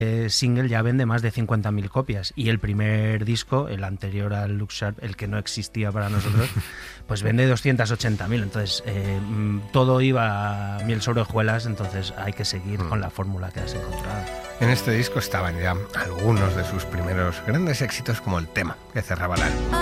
single ya vende más de 50.000 copias y el primer disco, el anterior al Look Sharp, el que no existía para nosotros, pues vende 280.000. Entonces todo iba a miel sobre hojuelas, entonces hay que seguir con la fórmula que has encontrado. En este disco estaban ya algunos de sus primeros grandes éxitos, como el tema que cerraba el álbum.